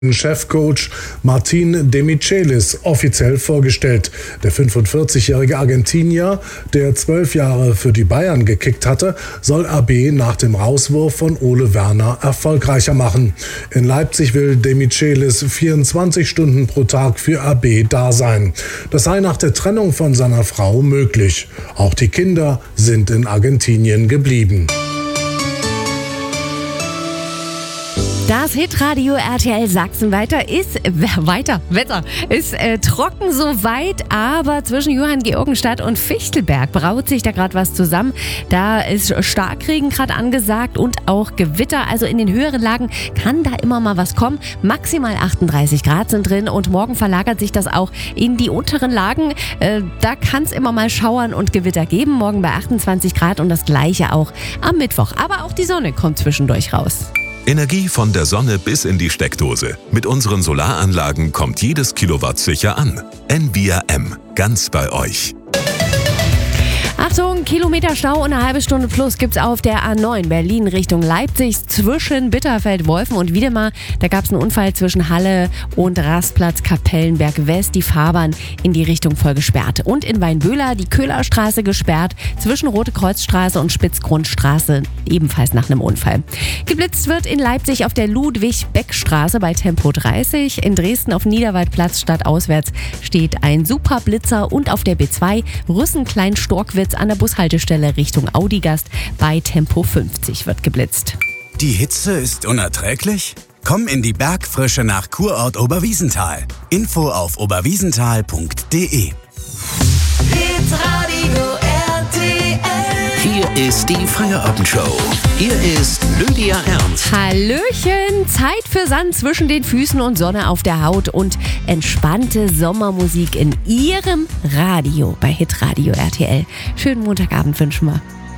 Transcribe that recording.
Chefcoach Martin de Michelis offiziell vorgestellt. Der 45-jährige Argentinier, der 12 Jahre für die Bayern gekickt hatte, soll RB nach dem Rauswurf von Ole Werner erfolgreicher machen. In Leipzig will de Michelis 24 Stunden pro Tag für RB da sein. Das sei nach der Trennung von seiner Frau möglich. Auch die Kinder sind in Argentinien geblieben. Das Hitradio RTL Sachsen Wetter ist trocken soweit, aber zwischen Johanngeorgenstadt und Fichtelberg braut sich da gerade was zusammen. Da ist Starkregen gerade angesagt und auch Gewitter, also in den höheren Lagen kann da immer mal was kommen. Maximal 38 Grad sind drin und morgen verlagert sich das auch in die unteren Lagen. Da kann es immer mal Schauern und Gewitter geben, morgen bei 28 Grad und das gleiche auch am Mittwoch. Aber auch die Sonne kommt zwischendurch raus. Energie von der Sonne bis in die Steckdose. Mit unseren Solaranlagen kommt jedes Kilowatt sicher an. Envia M. Ganz bei euch. Achtung, Kilometer Stau und eine halbe Stunde plus gibt's auf der A9 Berlin Richtung Leipzig zwischen Bitterfeld-Wolfen und Wiedemar. Da gab's einen Unfall zwischen Halle und Rastplatz Kapellenberg West. Die Fahrbahn in die Richtung voll gesperrt. Und in Weinböhler die Köhlerstraße gesperrt zwischen Rote Kreuzstraße und Spitzgrundstraße, ebenfalls nach einem Unfall. Geblitzt wird in Leipzig auf der Ludwig-Beck-Straße bei Tempo 30. In Dresden auf Niederwaldplatz stadtauswärts steht ein Superblitzer und auf der B2 Rüssen-Klein-Storkwitz an der Bushaltestelle Richtung Audigast bei Tempo 50 wird geblitzt. Die Hitze ist unerträglich? Komm in die Bergfrische nach Kurort Oberwiesenthal. Info auf oberwiesenthal.de. Hier ist die Feierabendshow. Hier ist Lydia Ernst. Hallöchen, Zeit für Sand zwischen den Füßen und Sonne auf der Haut und entspannte Sommermusik in Ihrem Radio bei Hitradio RTL. Schönen Montagabend wünschen wir.